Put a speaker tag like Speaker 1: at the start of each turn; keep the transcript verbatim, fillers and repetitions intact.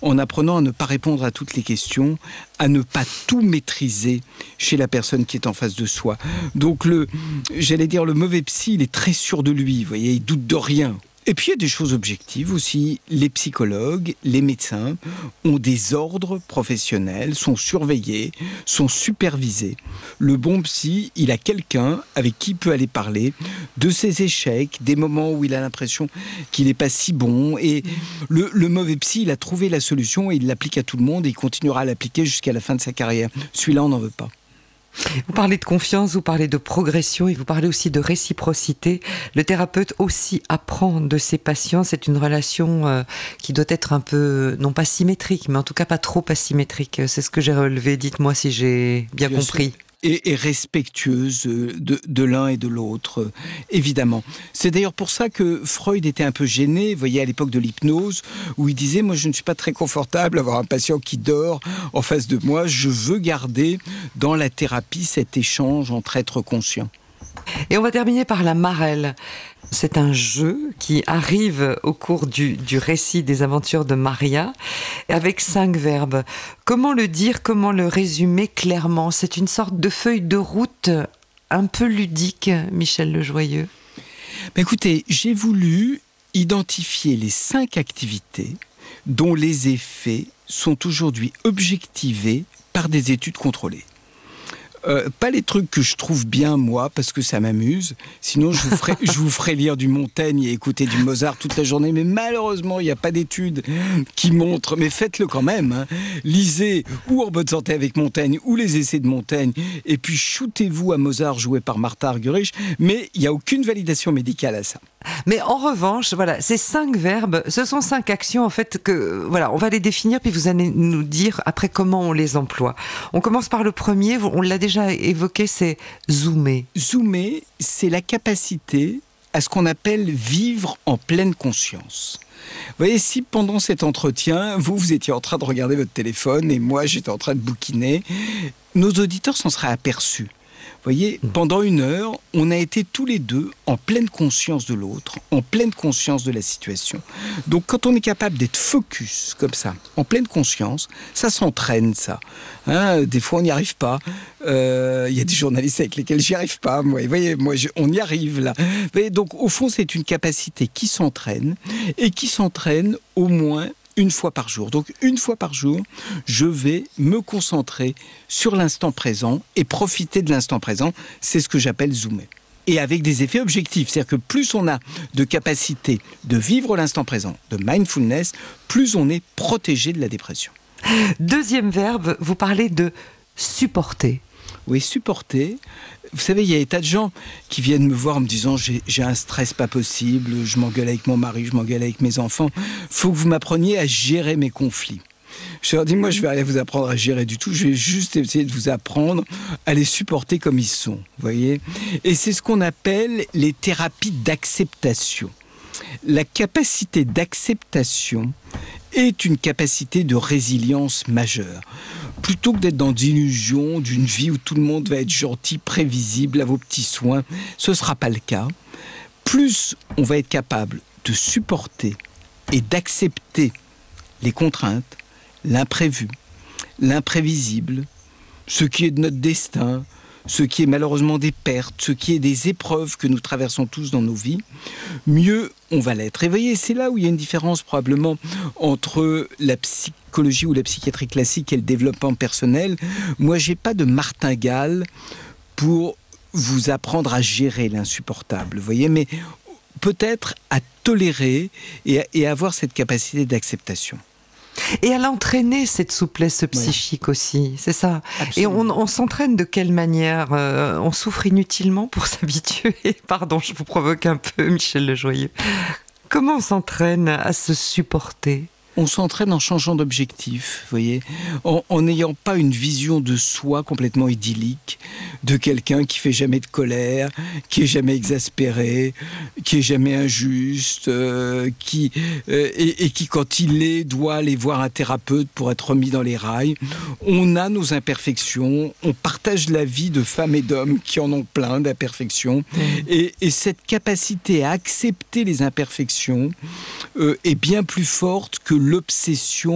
Speaker 1: en apprenant à ne pas répondre à toutes les questions, à ne pas tout maîtriser chez la personne qui est en face de soi. Donc, le, j'allais dire, le mauvais psy, il est très sûr de lui, vous voyez, il doute de rien. Et puis, il y a des choses objectives aussi. Les psychologues, les médecins ont des ordres professionnels, sont surveillés, sont supervisés. Le bon psy, il a quelqu'un avec qui il peut aller parler de ses échecs, des moments où il a l'impression qu'il n'est pas si bon. Et le, le mauvais psy, il a trouvé la solution et il l'applique à tout le monde et il continuera à l'appliquer jusqu'à la fin de sa carrière. Celui-là, on n'en veut pas.
Speaker 2: Vous parlez de confiance, vous parlez de progression et vous parlez aussi de réciprocité. Le thérapeute aussi apprend de ses patients. C'est une relation euh, qui doit être un peu, non pas symétrique, mais en tout cas pas trop asymétrique. C'est ce que j'ai relevé. Dites-moi si j'ai bien, bien compris.
Speaker 1: Sûr. Et, et respectueuse de, de l'un et de l'autre, euh, évidemment. C'est d'ailleurs pour ça que Freud était un peu gêné, vous voyez, à l'époque de l'hypnose, où il disait « Moi, je ne suis pas très confortable à avoir un patient qui dort en face de moi. Je veux garder dans la thérapie cet échange entre êtres conscients. »
Speaker 2: Et on va terminer par la marelle. C'est un jeu qui arrive au cours du, du récit des aventures de Maria, avec cinq verbes. Comment le dire, comment le résumer clairement ? C'est une sorte de feuille de route un peu ludique, Michel Lejoyeux.
Speaker 1: Mais écoutez, j'ai voulu identifier les cinq activités dont les effets sont aujourd'hui objectivés par des études contrôlées. Euh, pas les trucs que je trouve bien, moi, parce que ça m'amuse. Sinon, je vous ferai, je vous ferai lire du Montaigne et écouter du Mozart toute la journée. Mais malheureusement, il n'y a pas d'études qui montrent. Mais faites-le quand même. Hein. Lisez ou En bonne santé avec Montaigne ou les essais de Montaigne. Et puis, shootez-vous à Mozart joué par Martha Argerich. Mais il n'y a aucune validation médicale à ça.
Speaker 2: Mais en revanche, voilà, ces cinq verbes, ce sont cinq actions en fait que, voilà, on va les définir puis vous allez nous dire après comment on les emploie. On commence par le premier, on l'a déjà évoqué, c'est zoomer.
Speaker 1: Zoomer, c'est la capacité à ce qu'on appelle vivre en pleine conscience. Vous voyez, si pendant cet entretien, vous, vous étiez en train de regarder votre téléphone et moi, j'étais en train de bouquiner, nos auditeurs s'en seraient aperçus. Vous voyez, pendant une heure, on a été tous les deux en pleine conscience de l'autre, en pleine conscience de la situation. Donc, quand on est capable d'être focus comme ça, en pleine conscience, ça s'entraîne, ça. Hein, des fois, on n'y arrive pas. Il euh, y a des journalistes avec lesquels j'y arrive pas. Moi, vous voyez, moi, je, on y arrive là. Vous voyez, donc, au fond, c'est une capacité qui s'entraîne et qui s'entraîne au moins une fois par jour. Donc, une fois par jour, je vais me concentrer sur l'instant présent et profiter de l'instant présent. C'est ce que j'appelle zoomer. Et avec des effets objectifs. C'est-à-dire que plus on a de capacité de vivre l'instant présent, de mindfulness, plus on est protégé de la dépression.
Speaker 2: Deuxième verbe, vous parlez de supporter.
Speaker 1: Oui, supporter. Vous savez, il y a des tas de gens qui viennent me voir en me disant j'ai, j'ai un stress pas possible, je m'engueule avec mon mari, je m'engueule avec mes enfants. Il faut que vous m'appreniez à gérer mes conflits. Je leur dis, moi, je vais rien vous apprendre à gérer du tout. Je vais juste essayer de vous apprendre à les supporter comme ils sont. Vous voyez ? Et c'est ce qu'on appelle les thérapies d'acceptation. La capacité d'acceptation est une capacité de résilience majeure. Plutôt que d'être dans l'illusion d'une vie où tout le monde va être gentil, prévisible, à vos petits soins, ce ne sera pas le cas. Plus on va être capable de supporter et d'accepter les contraintes, l'imprévu, l'imprévisible, ce qui est de notre destin, ce qui est malheureusement des pertes, ce qui est des épreuves que nous traversons tous dans nos vies, mieux on va l'être. Et vous voyez, c'est là où il y a une différence probablement entre la psychologie ou la psychiatrie classique et le développement personnel. Moi, j'ai pas de martingale pour vous apprendre à gérer l'insupportable, vous voyez, mais peut-être à tolérer et à, et à avoir cette capacité d'acceptation.
Speaker 2: Et à l'entraîner, cette souplesse psychique, ouais, aussi, c'est ça. Absolument. Et on, on s'entraîne de quelle manière ? euh, On souffre inutilement pour s'habituer. Pardon, je vous provoque un peu, Michel Lejoyeux. Comment on s'entraîne à se supporter ?
Speaker 1: On s'entraîne en changeant d'objectif, vous voyez, en n'ayant pas une vision de soi complètement idyllique, de quelqu'un qui fait jamais de colère, qui est jamais exaspéré, qui est jamais injuste, euh, qui euh, et, et qui, quand il est, doit aller voir un thérapeute pour être remis dans les rails. On a nos imperfections, on partage la vie de femmes et d'hommes qui en ont plein d'imperfections, mmh. et, et cette capacité à accepter les imperfections euh, est bien plus forte que l'obsession